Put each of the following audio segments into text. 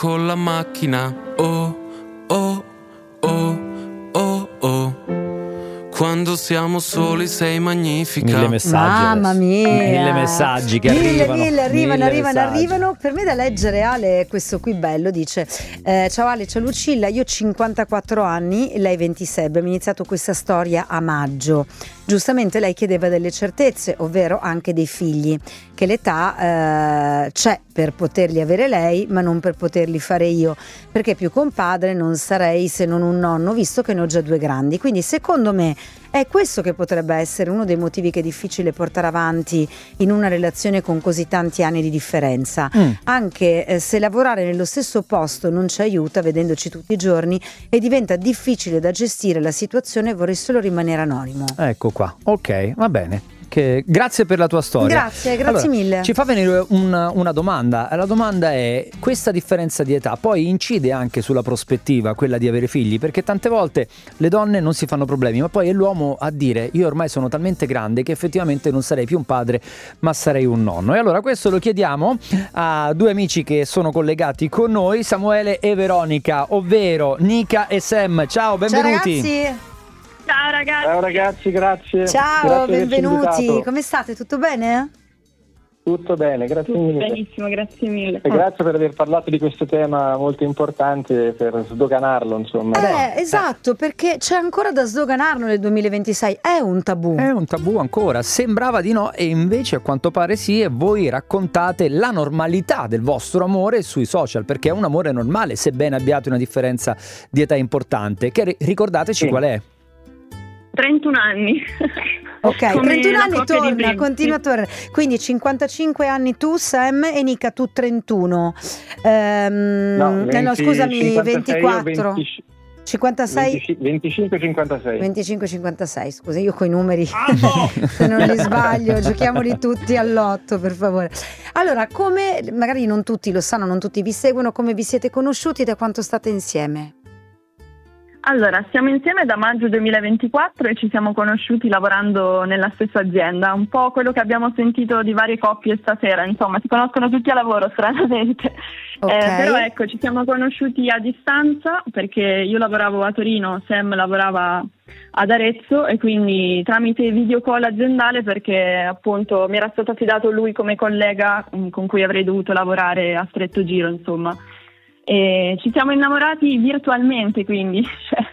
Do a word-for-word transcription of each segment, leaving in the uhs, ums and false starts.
con la macchina. Oh, oh, oh, oh, oh. Quando siamo soli sei magnifica. Mille messaggi. Mamma adesso. mia. Mille messaggi che mille, arrivano. Mille, arrivano, mille arrivano, messaggi. arrivano. Per me da leggere, Ale, questo qui bello, dice eh, ciao Ale, ciao Lucilla, io ho cinquantaquattro anni, lei ventisei, abbiamo iniziato questa storia a maggio. Giustamente lei chiedeva delle certezze, ovvero anche dei figli, che l'età eh, c'è per poterli avere lei, ma non per poterli fare io, perché più compadre non sarei se non un nonno, visto che ne ho già due grandi. Quindi secondo me è questo che potrebbe essere uno dei motivi che è difficile portare avanti in una relazione con così tanti anni di differenza. Mm. Anche eh, se lavorare nello stesso posto non ci aiuta, vedendoci tutti i giorni, e diventa difficile da gestire la situazione, vorrei solo rimanere anonimo. Ecco qua, ok, va bene. Che, grazie per la tua storia. Grazie, grazie allora, mille. Ci fa venire una, una domanda. La domanda è: questa differenza di età poi incide anche sulla prospettiva, quella di avere figli? Perché tante volte le donne non si fanno problemi, ma poi è l'uomo a dire: io ormai sono talmente grande che effettivamente non sarei più un padre, ma sarei un nonno. E allora questo lo chiediamo a due amici che sono collegati con noi, Samuele e Veronica, ovvero Nica e Sam. Ciao, benvenuti. Ciao ragazzi. Ciao ragazzi. Ciao ragazzi, grazie. Ciao, grazie benvenuti. Come state? Tutto bene? Tutto bene, grazie Tutto mille. Benissimo, grazie mille. E grazie per aver parlato di questo tema molto importante, per sdoganarlo, insomma. Eh, esatto, perché c'è ancora da sdoganarlo nel duemilaventisei, è un tabù. È un tabù ancora, sembrava di no e invece a quanto pare sì, e voi raccontate la normalità del vostro amore sui social, perché è un amore normale, sebbene abbiate una differenza di età importante, che ricordateci sì. qual è? trentuno anni. Ok, Come trentuno la anni coppia di torna, prima. continua a tornare. Quindi cinquantacinque anni tu, Sam, e Nica tu trentuno. Ehm, No, eh, no, venti, scusami, cinquantasei, ventiquattro. venti, cinquantasei venticinque cinquantasei. venticinque cinquantasei, scusa, io coi numeri se non li sbaglio, giochiamoli tutti all'otto, per favore. Allora, come magari non tutti lo sanno, non tutti vi seguono, come vi siete conosciuti e da quanto state insieme? Allora, siamo insieme da maggio duemilaventiquattro e ci siamo conosciuti lavorando nella stessa azienda. Un po' quello che abbiamo sentito di varie coppie stasera, insomma, si conoscono tutti a lavoro, stranamente. Okay. Eh, però ecco, ci siamo conosciuti a distanza perché io lavoravo a Torino, Sam lavorava ad Arezzo, e quindi tramite video call aziendale, perché appunto mi era stato affidato lui come collega con cui avrei dovuto lavorare a stretto giro, insomma. E ci siamo innamorati virtualmente, quindi cioè,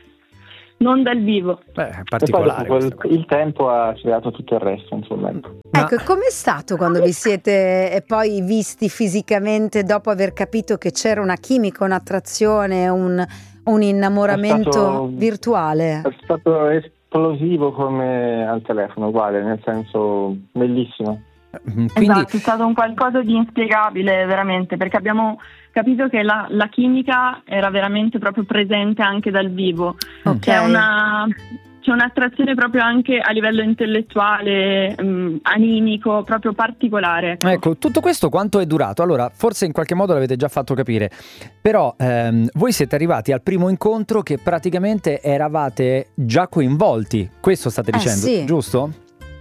non dal vivo. Beh, è particolare. E poi dopo il tempo ha creato tutto il resto, insomma. Ecco, com'è stato quando vi siete poi visti fisicamente dopo aver capito che c'era una chimica, un'attrazione, un, un innamoramento È stato, virtuale? È stato esplosivo come al telefono, uguale, nel senso bellissimo. Quindi... Esatto, è stato un qualcosa di inspiegabile veramente, perché abbiamo capito che la, la chimica era veramente proprio presente anche dal vivo. Okay. C'è una c'è un'attrazione proprio anche a livello intellettuale, mh, animico, proprio particolare. Ecco. ecco, tutto questo quanto è durato? Allora, forse in qualche modo l'avete già fatto capire, però ehm, voi siete arrivati al primo incontro che praticamente eravate già coinvolti, questo state dicendo, eh, sì. giusto?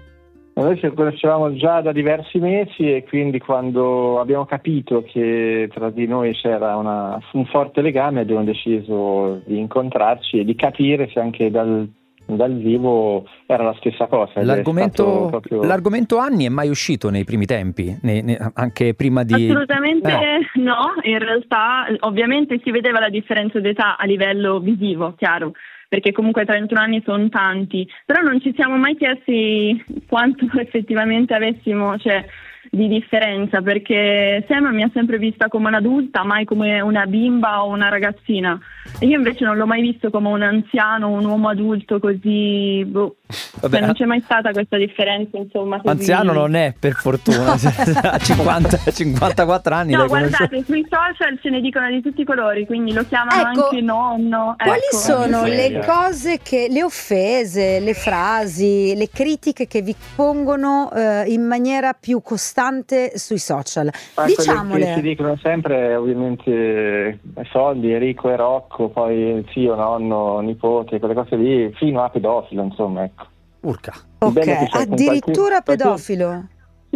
Noi ci conoscevamo già da diversi mesi e quindi quando abbiamo capito che tra di noi c'era una, un forte legame abbiamo deciso di incontrarci e di capire se anche dal, dal vivo era la stessa cosa. L'argomento, proprio... l'argomento anni è mai uscito nei primi tempi, nei, nei, anche prima di... Assolutamente eh. no, in realtà ovviamente si vedeva la differenza d'età a livello visivo, chiaro, perché comunque trentuno anni sono tanti, però non ci siamo mai chiesti quanto effettivamente avessimo, cioè, di differenza, perché Sam mi ha sempre vista come un'adulta, mai come una bimba o una ragazzina, e io invece non l'ho mai visto come un anziano, un uomo adulto così, boh. Vabbè, cioè, non c'è mai stata questa differenza, insomma. Così. Anziano non è, per fortuna, a cinquanta, cinquantaquattro anni. No, l'hai guardate, conosciuto. sui social se ne dicono di tutti i colori, quindi lo chiamano Ecco, anche nonno. Quali ecco. sono Sì, le sì. cose che, le offese, le frasi, le critiche che vi pongono eh, in maniera più costante sui social? Ma Diciamole. quello che si dicono sempre ovviamente soldi, ricco e Rocco, poi zio, nonno, nipote, quelle cose lì, fino a pedofilo, insomma, ecco. Urca. Il bello è che Ok, c'è con addirittura qualche- pedofilo. Sì,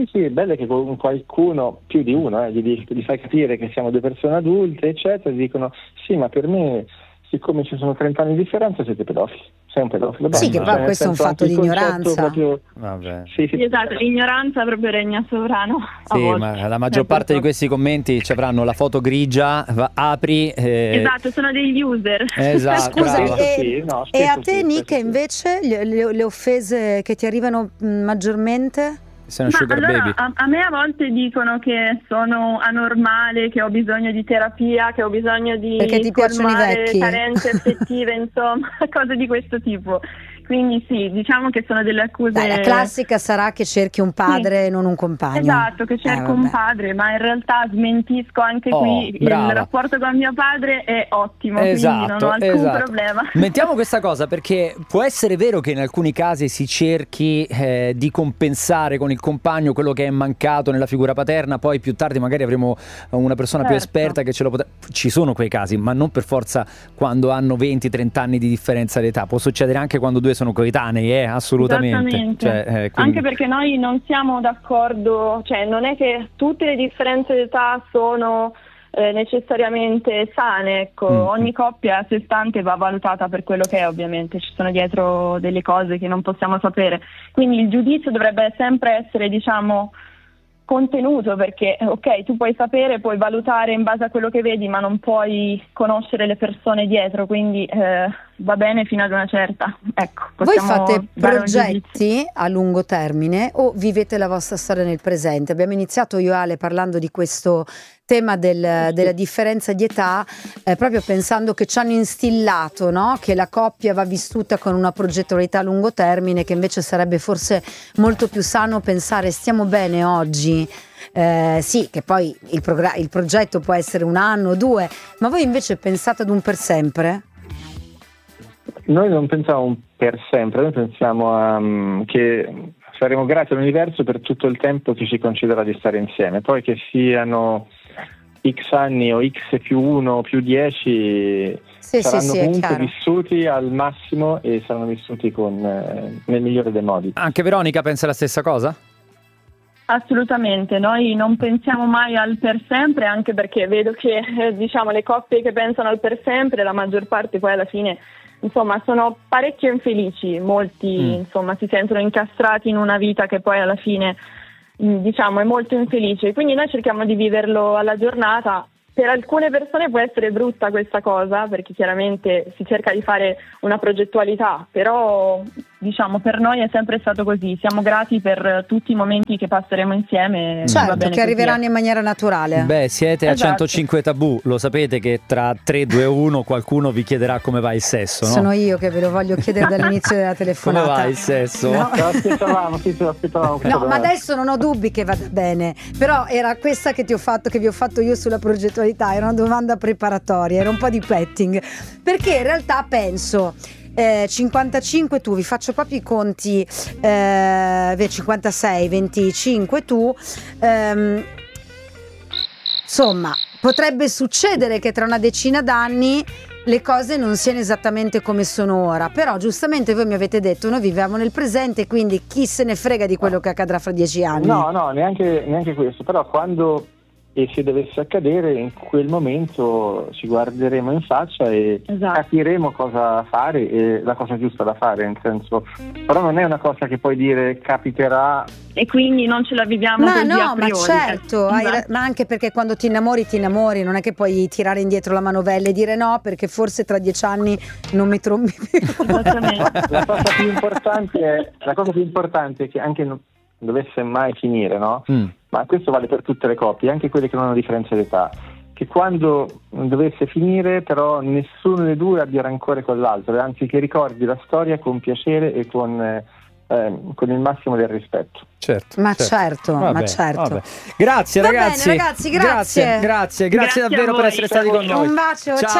Sì, sì, il bello è che con qualcuno, più di uno, eh, gli, gli fai capire che siamo due persone adulte, eccetera, gli dicono sì, ma per me, siccome ci sono trenta anni di differenza, siete pedofili. Sei un pedofilo. Sì, che poi questo è un fatto di ignoranza. Proprio... Vabbè. Sì, sì. Esatto, l'ignoranza proprio regna sovrano. Sì, ma la maggior parte di questi commenti ci avranno la foto grigia, va, apri... Eh... Esatto, sono degli user. Esatto. Scusami, e, sì, no, e a te sì, Nick invece le, le, le offese che ti arrivano mh, maggiormente? Sei una Ma sugar allora, baby. a, a me a volte dicono che sono anormale, che ho bisogno di terapia, che ho bisogno di Perché ti piacciono i colmare vecchi. carenze affettive, insomma, cose di questo tipo. Quindi sì, diciamo che sono delle accuse. Dai, la classica sarà che cerchi un padre e non un compagno. Esatto, che cerco Eh, un vabbè. padre, ma in realtà smentisco anche Oh, qui. brava. Il rapporto con mio padre è ottimo, quindi non ho alcun esatto. problema. Mettiamo questa cosa, perché può essere vero che in alcuni casi si cerchi eh, di compensare con il compagno quello che è mancato nella figura paterna, poi più tardi magari avremo una persona più Certo. esperta che ce lo potrà... Ci sono quei casi, ma non per forza quando hanno venti trenta anni di differenza d'età, può succedere anche quando due sono coetanei, eh, assolutamente. Esattamente. Cioè, eh, quindi... Anche perché noi non siamo d'accordo, cioè non è che tutte le differenze d'età sono eh, necessariamente sane, ecco. Mm. Ogni coppia a sé stante va valutata per quello che è, ovviamente ci sono dietro delle cose che non possiamo sapere, quindi il giudizio dovrebbe sempre essere, diciamo, contenuto, perché ok, tu puoi sapere, puoi valutare in base a quello che vedi, ma non puoi conoscere le persone dietro, quindi eh, va bene fino ad una certa. Ecco, Voi possiamo fate dare un giudizio. progetti a lungo termine o vivete la vostra storia nel presente? Abbiamo iniziato io e Ale parlando di questo tema del, della differenza di età, eh, proprio pensando che ci hanno instillato, no? Che la coppia va vissuta con una progettualità a lungo termine, che invece sarebbe forse molto più sano pensare stiamo bene oggi. Eh, sì, che poi il, progr- il progetto può essere un anno, due, ma voi invece pensate ad un per sempre? Noi non pensiamo un per sempre, noi pensiamo a, um, che saremo grati all'universo per tutto il tempo che ci concederà di stare insieme, poi che siano X anni o X più uno o più dieci, Sì, saranno sì, sì, è comunque chiaro. vissuti al massimo e saranno vissuti con, eh, nel migliore dei modi. Anche Veronica pensa la stessa cosa? Assolutamente, noi non pensiamo mai al per sempre, anche perché vedo che eh, diciamo le coppie che pensano al per sempre, la maggior parte poi alla fine insomma sono parecchio infelici, molti Mm. insomma si sentono incastrati in una vita che poi alla fine mh, diciamo è molto infelice, quindi noi cerchiamo di viverlo alla giornata. Per alcune persone può essere brutta questa cosa, perché chiaramente si cerca di fare una progettualità, però diciamo per noi è sempre stato così, siamo grati per tutti i momenti che passeremo insieme. va Certo, bene che così. arriveranno in maniera naturale. Beh, siete a Esatto. centocinque tabù, lo sapete che tra tre, due, uno qualcuno vi chiederà come va il sesso, no? Sono io che ve lo voglio chiedere dall'inizio della Come telefonata. va il sesso? No. Ce l'aspettavamo, sì, ce l'aspettavamo. questa No, ma domanda. adesso non ho dubbi che vada bene, però era questa che ti ho fatto, che vi ho fatto io sulla progettualità, era una domanda preparatoria, era un po' di petting, perché in realtà penso eh, cinquantacinque tu, vi faccio proprio i conti, eh, cinquantasei, venticinque tu, ehm, insomma potrebbe succedere che tra una decina d'anni le cose non siano esattamente come sono ora, però giustamente voi mi avete detto noi viviamo nel presente, quindi chi se ne frega di quello che accadrà fra dieci anni. No, no, neanche, neanche questo, però quando e se dovesse accadere, in quel momento ci guarderemo in faccia e Esatto. capiremo cosa fare e la cosa giusta da fare, nel senso, però non è una cosa che puoi dire capiterà. E quindi non ce la viviamo Ma così no, a ma priori. certo, hai ra- Esatto. ma anche perché quando ti innamori ti innamori, non è che puoi tirare indietro la manovella e dire no perché forse tra dieci anni non mi trombi più. Esattamente. La cosa più importante è, la cosa più importante è che anche non dovesse mai finire, no? Mm. Ma questo vale per tutte le coppie, anche quelle che non hanno differenza d'età, che quando dovesse finire però nessuno dei due abbia rancore con l'altro, anzi che ricordi la storia con piacere e con, eh, con il massimo del rispetto. Certo, Ma certo, ma Vabbè, certo. vabbè. Grazie Va ragazzi. bene, ragazzi, grazie. Grazie, grazie, grazie Grazie davvero a per voi. essere stati con noi. Un bacio, ciao.